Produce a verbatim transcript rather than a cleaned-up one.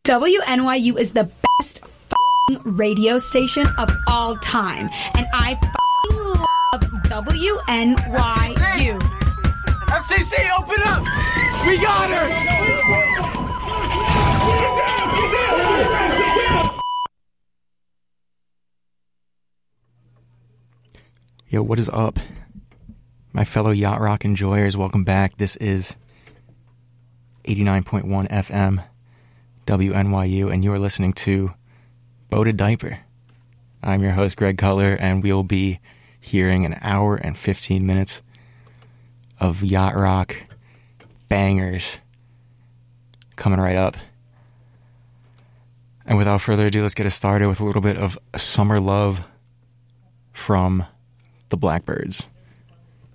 W N Y U is the best f***ing radio station of all time. And I f***ing love W N Y U. F C C, open up! We got her! Yo, what is up? My fellow Yacht Rock enjoyers, welcome back. This is eighty-nine point one F M, W N Y U, and you are listening to Boated Diaper. I'm your host, Greg Cutler, and we'll be hearing an hour and fifteen minutes of Yacht Rock bangers coming right up. And without further ado, let's get us started with a little bit of Summer Love from the Blackbyrds.